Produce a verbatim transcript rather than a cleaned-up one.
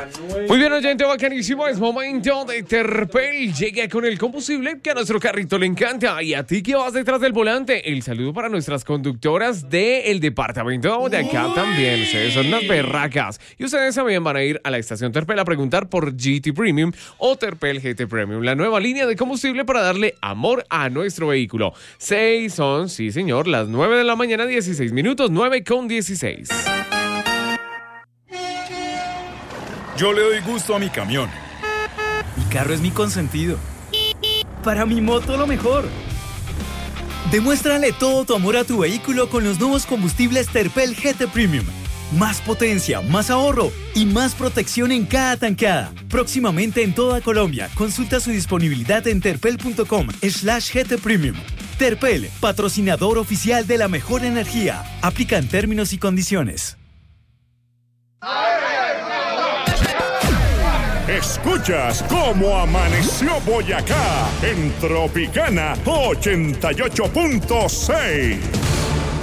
Muy bien, oyente, bacanísimo. Es momento de Terpel. Llega con el combustible que a nuestro carrito le encanta. Y a ti que vas detrás del volante, el saludo para nuestras conductoras del departamento de acá también. Ustedes son unas berracas. Y ustedes también van a ir a la estación Terpel a preguntar por G T Premium o Terpel G T Premium, la nueva línea de combustible para darle amor a nuestro vehículo. Seis son, sí señor, las nueve de la mañana, dieciséis minutos, nueve con dieciséis. Yo le doy gusto a mi camión. Mi carro es mi consentido. Para mi moto lo mejor. Demuéstrale todo tu amor a tu vehículo con los nuevos combustibles Terpel G T Premium. Más potencia, más ahorro y más protección en cada tankada. Próximamente en toda Colombia. Consulta su disponibilidad en terpel.com slash GT Premium. Terpel, patrocinador oficial de la mejor energía. Aplican términos y condiciones. Escuchas cómo amaneció Boyacá en Tropicana ochenta y ocho punto seis.